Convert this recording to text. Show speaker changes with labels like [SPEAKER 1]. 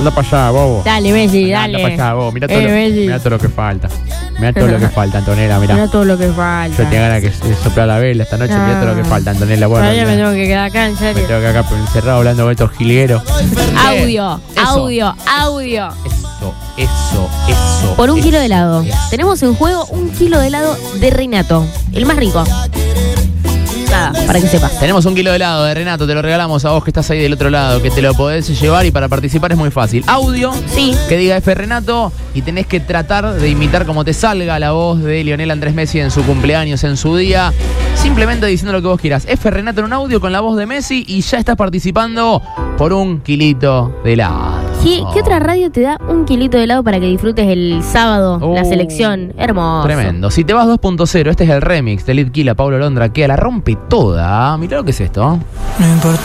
[SPEAKER 1] anda para allá, bobo.
[SPEAKER 2] Dale, Messi, dale.
[SPEAKER 1] Anda para allá, bobo. Mirá todo,
[SPEAKER 2] Messi.
[SPEAKER 1] mirá todo lo que falta. Mirá todo lo que falta, Antonella, mirá.
[SPEAKER 2] Mirá todo lo que falta.
[SPEAKER 1] Yo tenía ganas de soplar la vela esta noche. Mirá todo lo que falta, Antonella. Bueno,
[SPEAKER 2] Todavía me tengo que quedar acá, en
[SPEAKER 1] me
[SPEAKER 2] serio.
[SPEAKER 1] tengo que acá encerrado hablando con estos jilgueros.
[SPEAKER 2] Audio.
[SPEAKER 1] Eso.
[SPEAKER 2] Por 1 kilo de helado. Tenemos en juego 1 kilo de helado de Renato. El más rico. Nada, para que sepas.
[SPEAKER 1] Tenemos 1 kilo de helado de Renato, te lo regalamos a vos que estás ahí del otro lado, que te lo podés llevar y para participar es muy fácil. Audio,
[SPEAKER 2] Sí.
[SPEAKER 1] que diga F Renato y tenés que tratar de imitar como te salga la voz de Lionel Andrés Messi en su cumpleaños, en su día, simplemente diciendo lo que vos quieras. F Renato en un audio con la voz de Messi y ya estás participando por 1 kilito de helado.
[SPEAKER 2] ¿Qué otra radio te da 1 kilito de helado para que disfrutes el sábado la selección? Hermoso.
[SPEAKER 1] Tremendo. Si te vas 2.0, este es el remix de Litquila, Paulo Londra, que la rompe toda. Mirá lo que es esto.
[SPEAKER 3] No importa.